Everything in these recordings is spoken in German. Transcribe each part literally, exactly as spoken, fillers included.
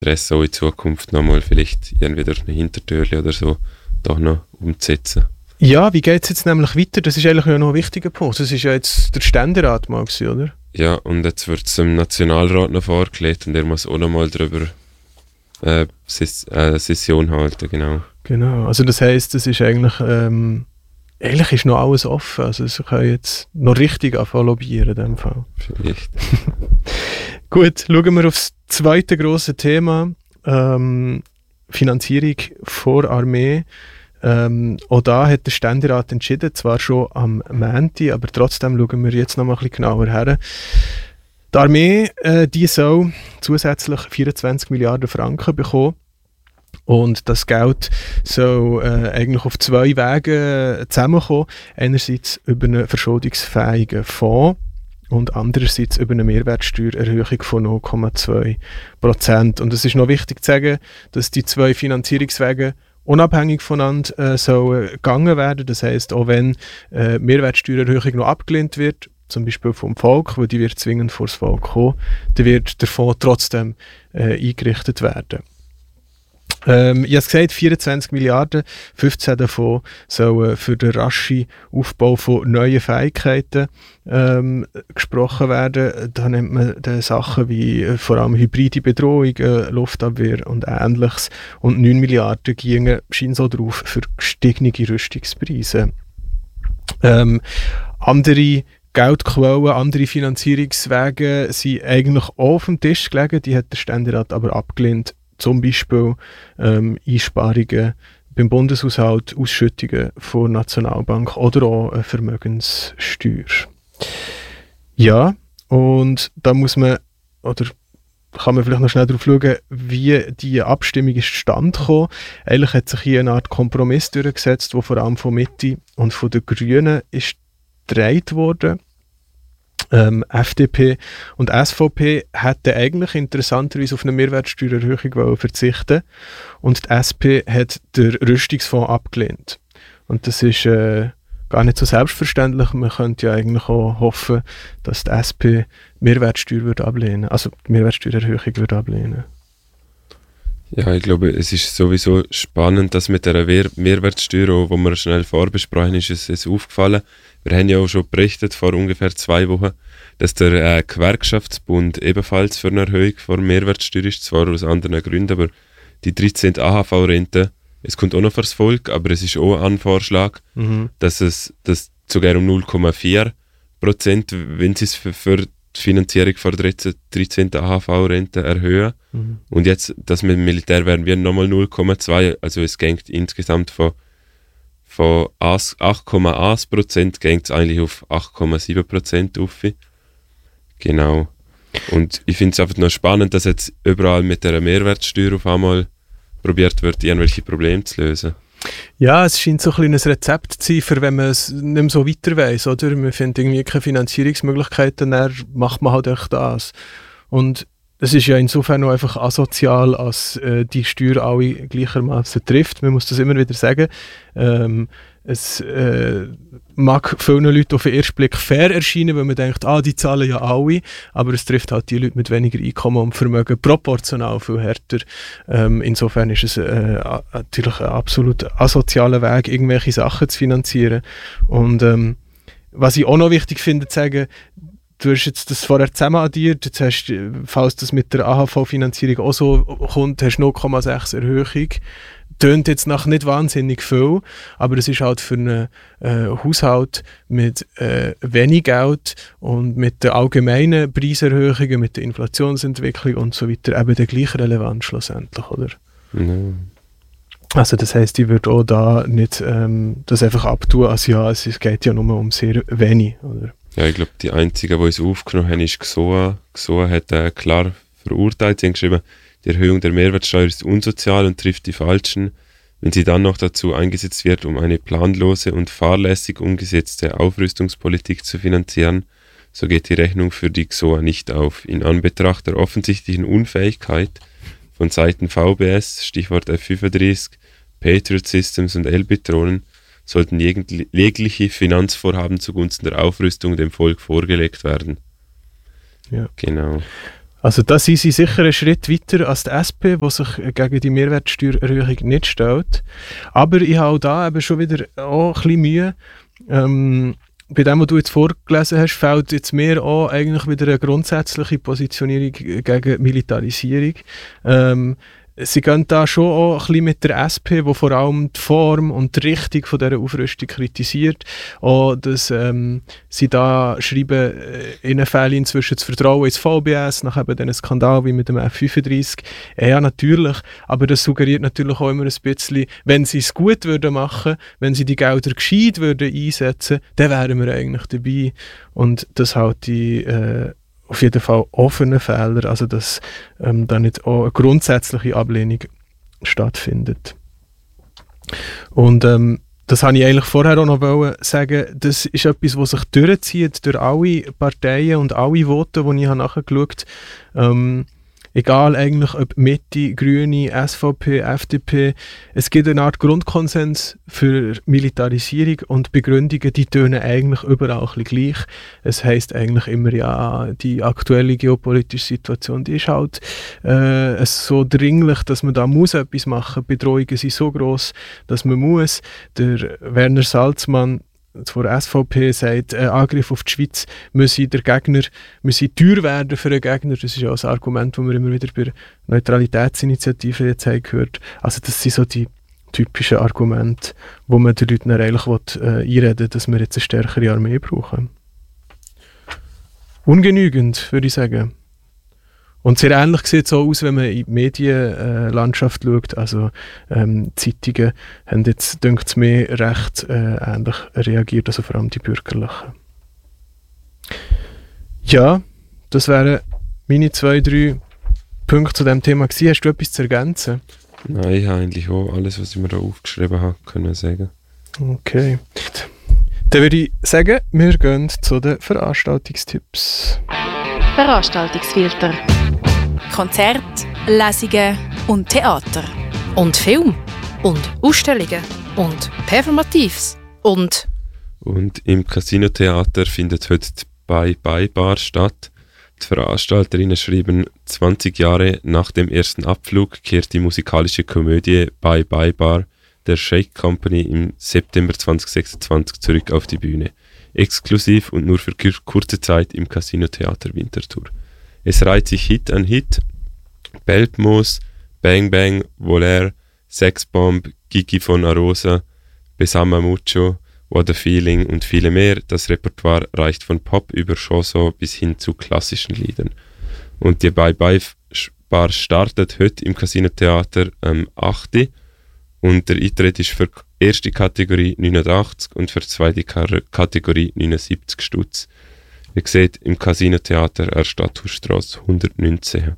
Interesse auch in Zukunft nochmal vielleicht irgendwie durch eine Hintertürchen oder so doch noch umzusetzen. Ja, wie geht es jetzt nämlich weiter? Das ist eigentlich ja noch ein wichtiger Punkt. Das ist ja jetzt der Ständerat mal gewesen, oder? Ja, und jetzt wird es dem Nationalrat noch vorgelegt und er muss auch noch mal darüber äh, Ses- äh, Session halten, genau. Genau, also das heisst, das ist eigentlich, ähm, eigentlich ist noch alles offen. Also sie können jetzt noch richtig anfangen lobbyieren in dem Fall. Vielleicht. Gut, schauen wir auf das zweite grosse Thema. Ähm, Finanzierung vor Armee. Ähm, auch da hat der Ständerat entschieden, zwar schon am Montag, aber trotzdem schauen wir jetzt noch mal ein bisschen genauer her. Die Armee, äh, die soll zusätzlich vierundzwanzig Milliarden Franken bekommen. Und das Geld soll äh, eigentlich auf zwei Wegen zusammenkommen. Einerseits über einen verschuldungsfähigen Fonds und andererseits über eine Mehrwertsteuererhöhung von null Komma zwei Prozent. Und es ist noch wichtig zu sagen, dass die zwei Finanzierungswege unabhängig voneinander äh, sollen gegangen werden. Das heisst, auch wenn äh, Mehrwertsteuererhöhung noch abgelehnt wird, zum Beispiel vom Volk, weil die wird zwingend vor das Volk kommen, dann wird der Fonds trotzdem äh, eingerichtet werden. Ähm, ich habe gesagt, vierundzwanzig Milliarden, fünfzehn davon sollen für den raschen Aufbau von neuen Fähigkeiten ähm, gesprochen werden. Da nennt man die Sachen wie äh, vor allem hybride Bedrohung, äh, Luftabwehr und Ähnliches. Und neun Milliarden gingen scheint so drauf für gestiegene Rüstungspreise. Ähm, andere Geldquellen, andere Finanzierungswege sind eigentlich auch auf dem Tisch gelegen, die hat der Ständerat aber abgelehnt. Zum Beispiel ähm, Einsparungen beim Bundeshaushalt, Ausschüttungen von der Nationalbank oder auch eine Vermögenssteuer. Ja, und da muss man, oder kann man vielleicht noch schnell darauf schauen, wie die Abstimmung ist zustande gekommen. Eigentlich hat sich hier eine Art Kompromiss durchgesetzt, der vor allem von Mitte und von den Grünen ist gedreht worden. Ähm, F D P und S V P hätten eigentlich interessanterweise auf eine Mehrwertsteuererhöhung verzichten und die S P hat den Rüstungsfonds abgelehnt. Und das ist äh, gar nicht so selbstverständlich. Man könnte ja eigentlich auch hoffen, dass die S P Mehrwertsteuer würde ablehnen, also die Mehrwertsteuererhöhung würde ablehnen. Ja, ich glaube, es ist sowieso spannend, dass mit der Wehr- Mehrwertsteuer, die wir schnell vorbesprochen, ist es, es aufgefallen. Wir haben ja auch schon berichtet vor ungefähr zwei Wochen, dass der äh, Gewerkschaftsbund ebenfalls für eine Erhöhung von Mehrwertsteuer ist, zwar aus anderen Gründen, aber die dreizehnte A H V-Rente, es kommt auch noch fürs Volk, aber es ist auch ein Vorschlag, mhm. dass es dass sogar um null Komma vier Prozent, wenn sie es für, für die Finanzierung von der dreizehnten A H V-Rente erhöhen. Mhm. Und jetzt, das mit dem Militär wären wir nochmal null Komma zwei, also es geht insgesamt von Von acht Komma eins Prozent geht es eigentlich auf acht Komma sieben Prozent auf. Genau. Und ich finde es einfach noch spannend, dass jetzt überall mit der Mehrwertsteuer auf einmal probiert wird, irgendwelche Probleme zu lösen. Ja, es scheint so ein kleines Rezept zu sein, für wenn man es nicht mehr so weiter weiss, oder? Man findet irgendwie keine Finanzierungsmöglichkeiten, dann macht man halt echt das. Und es ist ja insofern auch einfach asozial, als äh, die Steuer alle gleichermaßen trifft. Man muss das immer wieder sagen. Ähm, es äh, mag vielen Leuten auf den ersten Blick fair erscheinen, weil man denkt, ah, die zahlen ja alle, aber es trifft halt die Leute mit weniger Einkommen und Vermögen proportional viel härter. Ähm, insofern ist es äh, natürlich ein absolut asozialer Weg, irgendwelche Sachen zu finanzieren. Und ähm, was ich auch noch wichtig finde zu sagen, du hast jetzt das vorher zusammen addiert, jetzt hast du, falls das mit der A H V-Finanzierung auch so kommt, hast du null Komma sechs Erhöhung. Tönt jetzt nach nicht wahnsinnig viel, aber es ist halt für einen äh, Haushalt mit äh, wenig Geld und mit den allgemeinen Preiserhöhungen, mit der Inflationsentwicklung und so weiter eben der gleich relevant schlussendlich, oder? No. Also das heisst, ich würde auch da nicht ähm, das einfach abtun, als ja, es geht ja nur um sehr wenig, oder? Ja, ich glaube, die einzige, die es aufgenommen haben, ist G S O A. G S O A hat äh, klar verurteilt. Sie haben geschrieben, die Erhöhung der Mehrwertsteuer ist unsozial und trifft die Falschen, wenn sie dann noch dazu eingesetzt wird, um eine planlose und fahrlässig umgesetzte Aufrüstungspolitik zu finanzieren, so geht die Rechnung für die G S O A nicht auf. In Anbetracht der offensichtlichen Unfähigkeit von Seiten V B S, Stichwort F fünfunddreißig, Patriot Systems und Elbit-Drohnen, sollten jegliche Finanzvorhaben zugunsten der Aufrüstung dem Volk vorgelegt werden. Ja. Genau. Also da sind sie sicher einen Schritt weiter als die S P, die sich gegen die Mehrwertsteuererhöhung nicht stellt. Aber ich habe auch da eben schon wieder auch ein bisschen Mühe. Ähm, bei dem, was du jetzt vorgelesen hast, fehlt jetzt mir auch eigentlich wieder eine grundsätzliche Positionierung gegen Militarisierung. Ähm, Sie gehen da schon auch ein bisschen mit der S P, die vor allem die Form und die Richtung von dieser Aufrüstung kritisiert. Auch, dass ähm, sie da schreiben, äh, ihnen fehlt inzwischen das Vertrauen ins V B S, nach eben diesem Skandal wie mit dem F fünfunddreißig. Äh, ja, natürlich, aber das suggeriert natürlich auch immer ein bisschen, wenn sie es gut würden machen, wenn sie die Gelder gescheit würden einsetzen, dann wären wir eigentlich dabei. Und das halte ich äh, auf jeden Fall offene Fehler, also dass ähm, da nicht auch eine grundsätzliche Ablehnung stattfindet. Und ähm, das habe ich eigentlich vorher auch noch wollen sagen, das ist etwas, was sich durchzieht durch alle Parteien und alle Voten, die ich nachgeschaut habe. Ähm, egal eigentlich ob Mitte, Grüne, S V P, F D P, es gibt eine Art Grundkonsens für Militarisierung und Begründungen, die tönen eigentlich überall ein bisschen gleich. Es heisst eigentlich immer, ja, die aktuelle geopolitische Situation, die ist halt äh, so dringlich, dass man da muss etwas machen. Die Bedrohungen sind so gross, dass man muss. Der Werner Salzmann von der S V P sagt, ein Angriff auf die Schweiz müsse der Gegner müsse teuer werden für einen Gegner. Das ist ja auch ein Argument, das wir immer wieder bei der Neutralitätsinitiative jetzt haben gehört. Also das sind so die typischen Argumente, wo man den Leuten eigentlich will, äh, einreden will, dass wir jetzt eine stärkere Armee brauchen. Ungenügend, würde ich sagen. Und sehr ähnlich sieht es auch aus, wenn man in die Medienlandschaft äh, schaut. Also ähm, Zeitungen haben jetzt, denkt es mir, recht äh, ähnlich reagiert, also vor allem die Bürgerlichen. Ja, das wären meine zwei, drei Punkte zu diesem Thema gewesen. Hast du etwas zu ergänzen? Nein, ich habe eigentlich auch alles, was ich mir da aufgeschrieben habe, können sagen. Okay. Dann würde ich sagen, wir gehen zu den Veranstaltungstipps. Veranstaltungsfilter. Konzerte, Lesungen und Theater. Und Film. Und Ausstellungen. Und Performatives. Und... Und im Casino-Theater findet heute die Bye-Bye-Bar statt. Die Veranstalterinnen schreiben, zwanzig Jahre nach dem ersten Abflug kehrt die musikalische Komödie Bye-Bye-Bar der Shake Company im September zwanzig sechsundzwanzig zurück auf die Bühne. Exklusiv und nur für kurze Zeit im Casino-Theater Winterthur. Es reiht sich Hit an Hit, Beltmoos, Bang Bang, Volaire, Sexbomb, Gigi von Arosa, Besama Mucho, What a Feeling und viele mehr. Das Repertoire reicht von Pop über Chanson bis hin zu klassischen Liedern. Und die Bye-Bye-Bar startet heute im Casino-Theater am achten und der Eintritt ist für die erste Kategorie neunundachtzig und für die zweite Kategorie neunundsiebzig Stutz. Wie gesagt, im Casino-Theater an der Stadthusstrasse hundertneunzehn.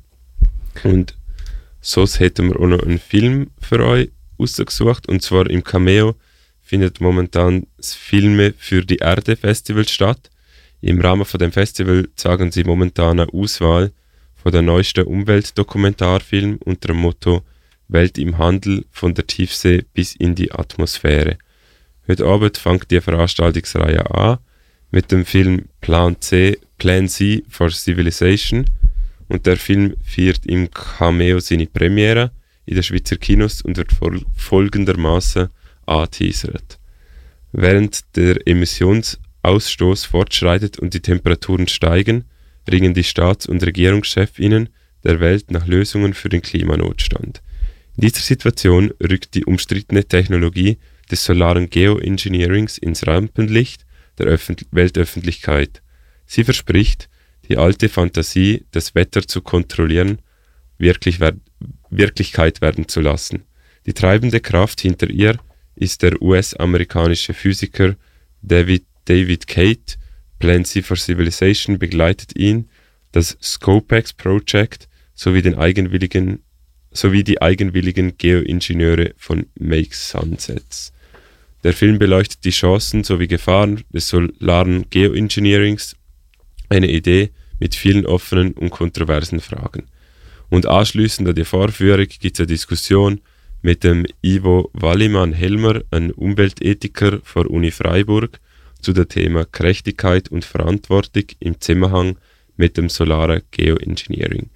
Und sonst hätten wir auch noch einen Film für euch ausgesucht, und zwar im Cameo findet momentan das Filme für die Erde Festival statt. Im Rahmen von dem Festival zeigen sie momentan eine Auswahl von der neuesten Umweltdokumentarfilm unter dem Motto Welt im Handel von der Tiefsee bis in die Atmosphäre. Heute Abend fängt die Veranstaltungsreihe an mit dem Film Plan C, Plan C for Civilization, und der Film feiert im Cameo seine Premiere in den Schweizer Kinos und wird fol- folgendermaßen angeteasert. Während der Emissionsausstoß fortschreitet und die Temperaturen steigen, ringen die Staats- und Regierungschefinnen der Welt nach Lösungen für den Klimanotstand. In dieser Situation rückt die umstrittene Technologie des solaren Geoengineerings ins Rampenlicht der Öffentlich- Weltöffentlichkeit. Sie verspricht, die alte Fantasie, das Wetter zu kontrollieren, wirklich wer- Wirklichkeit werden zu lassen. Die treibende Kraft hinter ihr ist der U S-amerikanische Physiker David, David Kate. Plan C for Civilization begleitet ihn, das Scopex Project sowie, den eigenwilligen, sowie die eigenwilligen Geoingenieure von Make Sunsets. Der Film beleuchtet die Chancen sowie Gefahren des solaren Geoengineerings, eine Idee mit vielen offenen und kontroversen Fragen. Und anschließend an die Vorführung gibt es eine Diskussion mit dem Ivo Wallimann-Helmer, einem Umweltethiker von Uni Freiburg, zu dem Thema Gerechtigkeit und Verantwortung im Zusammenhang mit dem solaren Geoengineering.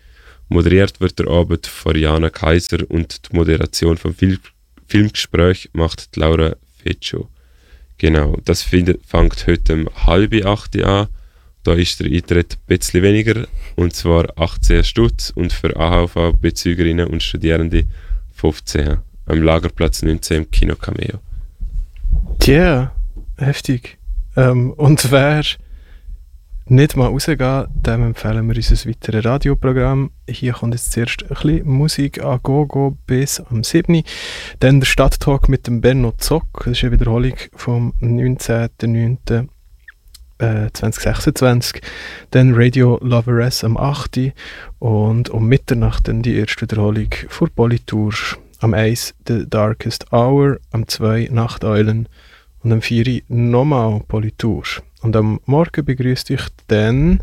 Moderiert wird der Abend von Jana Kaiser und die Moderation vom Film Filmgespräch macht die Laura Feccio. Genau, das findet, fängt heute um halb acht an. Da ist der Eintritt ein bisschen weniger, und zwar achtzehn Stutz und für A H V-Bezügerinnen und Studierende fünfzehn. Am Lagerplatz neunzehn im Kino Cameo. Tja, heftig. Ähm, und wer nicht mal rausgehen, dem empfehlen wir unser weiteres Radioprogramm. Hier kommt jetzt zuerst ein bisschen Musik an Gogo bis am siebten Dann der Stadttalk mit dem Benno Zock. Das ist eine Wiederholung vom neunzehnten neunten zweitausendsechsundzwanzig. Dann Radio Loveress am achten und um Mitternacht dann die erste Wiederholung vor Politour. Am eins The Darkest Hour, am zwei Nachteulen und am vier nochmal Politour. Und am Morgen begrüßt ich dann...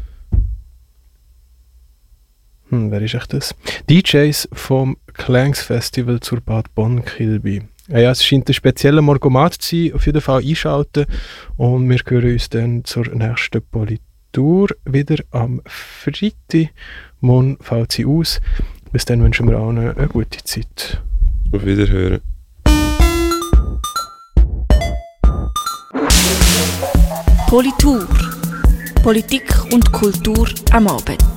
Hm, wer ist echt das? D Js vom Clangs Festival zur Bad Bonn-Kilby. Ja, es scheint ein spezieller Morgomat zu sein. Auf jeden Fall einschalten. Und wir hören uns dann zur nächsten Politour wieder am Freitag. Morgen fällt sie aus. Bis dann wünschen wir allen eine gute Zeit. Auf Wiederhören. Politour. Politik und Kultur am Abend.